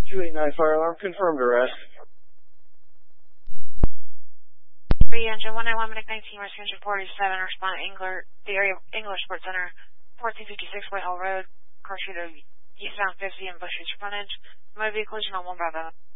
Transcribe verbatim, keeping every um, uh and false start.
two eight nine fire alarm, confirmed arrest. three engine one nine one minute nineteen, rescue engine forty-seven, respond Engler, the area of English Sports Center, fourteen fifty-six Whitehall Road, car shoot of eastbound fifty and Bush Ridge frontage. Motor vehicle collision on one Bravo.